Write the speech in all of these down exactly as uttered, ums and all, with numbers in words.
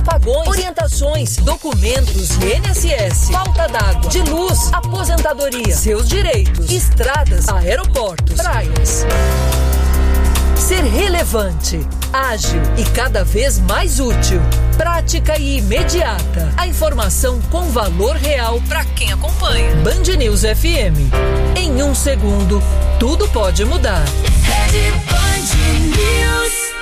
apagões, orientações, documentos de I N S S, falta d'água, de luz, aposentadoria, seus direitos, estradas, aeroportos, praias. Ser relevante, ágil e cada vez mais útil, prática e imediata. A informação com valor real para quem acompanha. Band News F M. Em um segundo, tudo pode mudar. Rede Band News.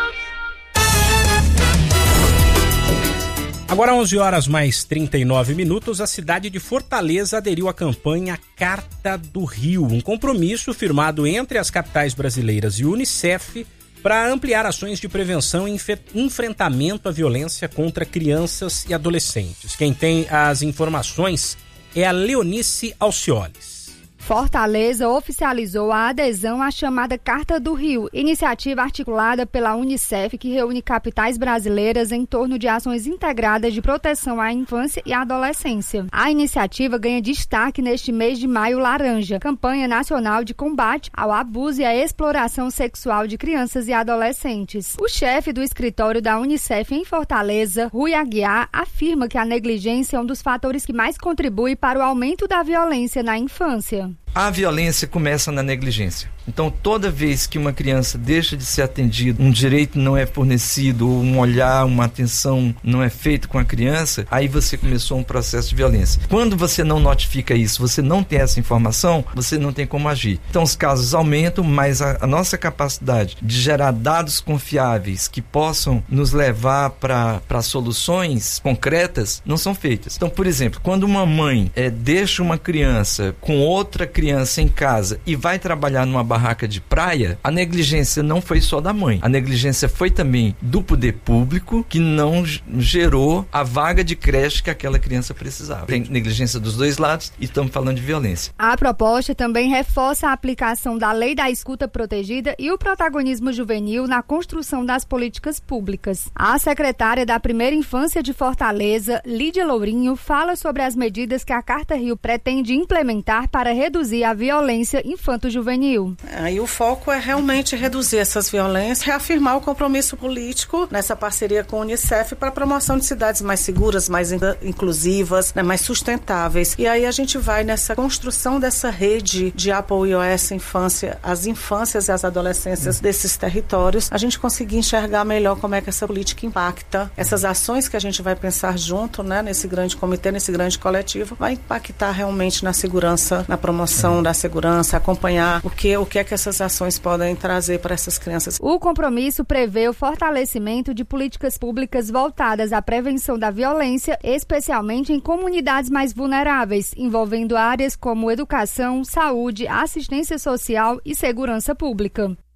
Agora onze horas mais trinta e nove minutos, a cidade de Fortaleza aderiu à campanha Carta do Rio, um compromisso firmado entre as capitais brasileiras e o Unicef para ampliar ações de prevenção e enfrentamento à violência contra crianças e adolescentes. Quem tem as informações é a Leonice Alcioles. Fortaleza oficializou a adesão à chamada Carta do Rio, iniciativa articulada pela Unicef que reúne capitais brasileiras em torno de ações integradas de proteção à infância e à adolescência. A iniciativa ganha destaque neste mês de maio laranja, campanha nacional de combate ao abuso e à exploração sexual de crianças e adolescentes. O chefe do escritório da Unicef em Fortaleza, Rui Aguiar, afirma que a negligência é um dos fatores que mais contribui para o aumento da violência na infância. A violência começa na negligência. Então, toda vez que uma criança deixa de ser atendida, um direito não é fornecido, um olhar, uma atenção não é feito com a criança, aí você começou um processo de violência. Quando você não notifica isso, você não tem essa informação, você não tem como agir. Então, os casos aumentam, mas a, a nossa capacidade de gerar dados confiáveis que possam nos levar para soluções concretas não são feitas. Então, por exemplo, quando uma mãe é, deixa uma criança com outra criança em casa e vai trabalhar numa barraca de praia, a negligência não foi só da mãe. A negligência foi também do poder público, que não gerou a vaga de creche que aquela criança precisava. Tem negligência dos dois lados e estamos falando de violência. A proposta também reforça a aplicação da lei da escuta protegida e o protagonismo juvenil na construção das políticas públicas. A secretária da Primeira Infância de Fortaleza, Lídia Lourinho, fala sobre as medidas que a Carta Rio pretende implementar para reduzir a violência infanto-juvenil. Aí o foco é realmente reduzir essas violências, reafirmar o compromisso político nessa parceria com a Unicef para a promoção de cidades mais seguras, mais inclusivas, né, mais sustentáveis. E aí a gente vai nessa construção dessa rede de apoio a essa infância, as infâncias e as adolescências desses territórios, a gente conseguir enxergar melhor como é que essa política impacta. Essas ações que a gente vai pensar junto, né, nesse grande comitê, nesse grande coletivo, vai impactar realmente na segurança, na promoção da segurança, acompanhar o que, o que é que essas ações podem trazer para essas crianças. O compromisso prevê o fortalecimento de políticas públicas voltadas à prevenção da violência, especialmente em comunidades mais vulneráveis, envolvendo áreas como educação, saúde, assistência social e segurança pública.